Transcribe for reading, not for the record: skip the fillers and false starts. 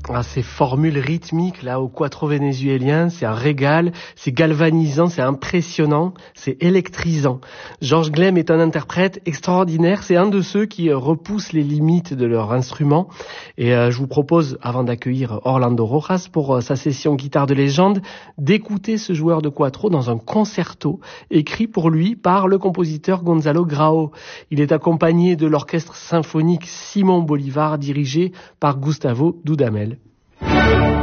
Ces formules rythmiques là au quattro vénézuélien, c'est un régal, c'est galvanisant, c'est impressionnant, c'est électrisant. Georges Gleim est un interprète extraordinaire, c'est un de ceux qui repoussent les limites de leur instrument. Et je vous propose, avant d'accueillir Orlando Rojas pour sa session guitare de légende, d'écouter ce joueur de quattro dans un concerto écrit pour lui par le compositeur Gonzalo Grao. Il est accompagné de l'orchestre symphonique Simon Bolivar dirigé par Gustavo Dudamel.